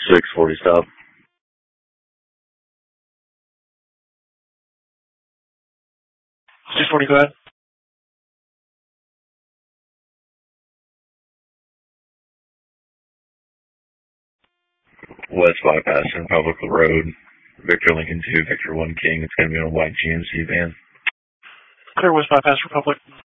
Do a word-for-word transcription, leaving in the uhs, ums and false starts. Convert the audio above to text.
six forty stop. six forty, go ahead. West bypass in Public Road. Victor Lincoln two, Victor one King. It's going to be on a white G M C van. Clear West bypass Republic.